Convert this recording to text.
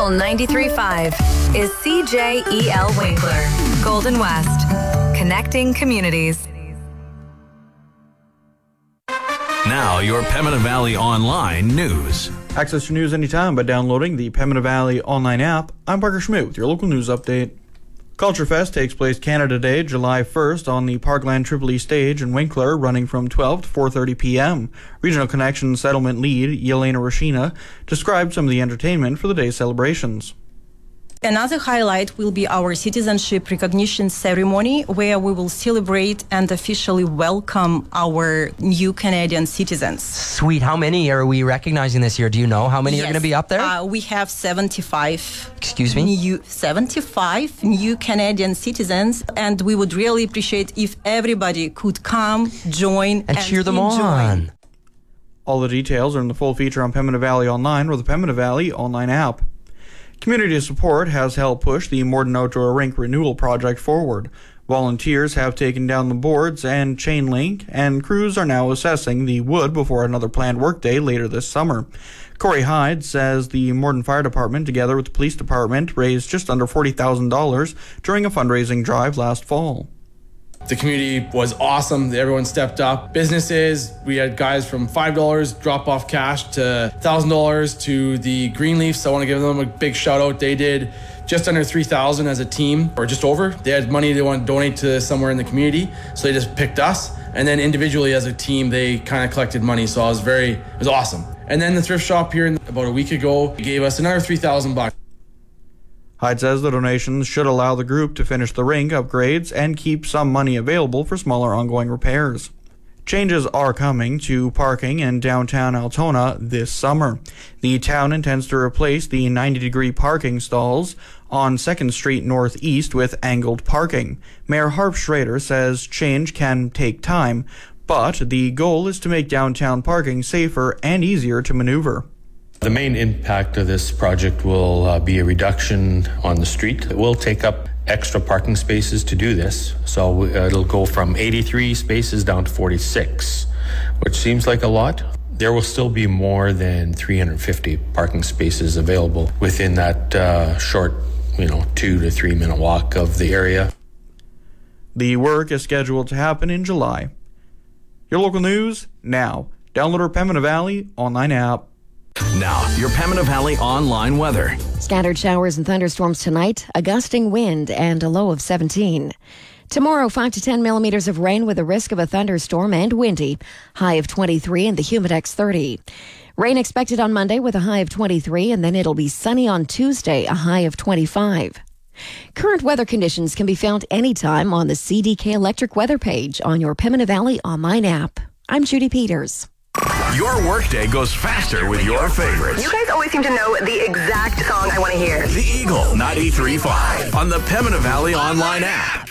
Eagle 93.5 is CJEL Winkler, Golden West, connecting communities. Now, your Pembina Valley Online news. Access your news anytime by downloading the Pembina Valley Online app. I'm Parker Schmidt with your local news update. Culture Fest takes place Canada Day, July 1st on the Parkland Tripoli stage in Winkler, running from 12 to 4:30 p.m. Regional Connection Settlement Lead Yelena Rashina described some of the entertainment for the day's celebrations. Another highlight will be our citizenship recognition ceremony, where we will celebrate and officially welcome our new Canadian citizens. Sweet. How many are we recognizing this year? Do you know how many are going to be up there? We have 75. Excuse me? 75 new Canadian citizens, and we would really appreciate if everybody could come, join, and cheer them enjoy. on. All the details are in the full feature on Pembina Valley Online or the Pembina Valley Online app. Community support has helped push the Morden Outdoor Rink renewal project forward. Volunteers have taken down the boards and chain link, and crews are now assessing the wood before another planned workday later this summer. Corey Hyde says the Morden Fire Department, together with the Police Department, raised just under $40,000 during a fundraising drive last fall. The community was awesome. Everyone stepped up. Businesses, we had guys from $5 drop off cash to $1,000 to the Greenleafs. I want to give them a big shout out. They did just under $3,000 as a team, or just over. They had money they want to donate to somewhere in the community, so they just picked us. And then individually as a team, they kind of collected money. So it was awesome. And then the thrift shop here about a week ago gave us another $3,000. Hyde says the donations should allow the group to finish the rink upgrades and keep some money available for smaller ongoing repairs. Changes are coming to parking in downtown Altona this summer. The town intends to replace the 90-degree parking stalls on 2nd Street Northeast with angled parking. Mayor Harp Schrader says change can take time, but the goal is to make downtown parking safer and easier to maneuver. The main impact of this project will be a reduction on the street. It will take up extra parking spaces to do this, so it'll go from 83 spaces down to 46, which seems like a lot. There will still be more than 350 parking spaces available within that short, 2 to 3 minute walk of the area. The work is scheduled to happen in July. Your local news now. Download our Pembina Valley Online app. Now, your Pembina Valley Online weather. Scattered showers and thunderstorms tonight, a gusting wind, and a low of 17. Tomorrow, 5 to 10 millimeters of rain with a risk of a thunderstorm and windy, high of 23 and the Humidex 30. Rain expected on Monday with a high of 23, and then it'll be sunny on Tuesday, a high of 25. Current weather conditions can be found anytime on the CDK Electric weather page on your Pembina Valley Online app. I'm Judy Peters. Your workday goes faster with your favorites. You guys always seem to know the exact song I want to hear. The Eagle 93.5 on the Pembina Valley Online app.